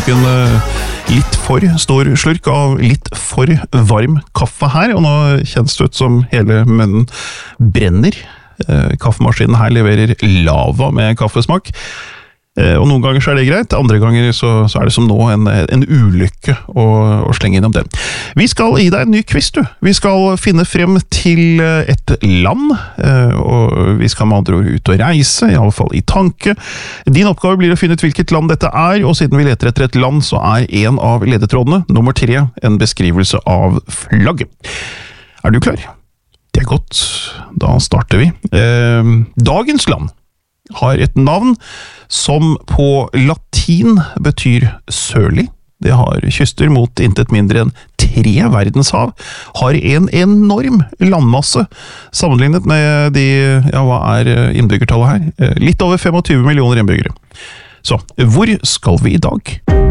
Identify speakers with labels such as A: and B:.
A: tok en litt for stor slurk av litt for varm kaffe her, og nå kjennes det ut som hele munnen brenner. Kaffemaskinen her leverer lava med kaffesmak. Og noen ganger så det greit, andre ganger så det som nå en ulykke å slenge innom den. Vi skal gi deg en ny quiz, du. Vi skal finne frem til et land, og vi skal med andre ord ut og reise, i alle fall i tanke. Din oppgave blir å finne ut hvilket land dette og siden vi leter etter et land, så en av ledetrådene, nummer 3, en beskrivelse av flagget. Du klar? Det godt. Da starter vi. Dagens land har et navn som på latin betyr sørlig. Det har kyster mot intet mindre enn 3 verdenshav, har en enorm landmasse, sammenlignet med hva innbyggertallet her? Litt over 25 millioner innbyggere. Så, hvor skal vi i dag?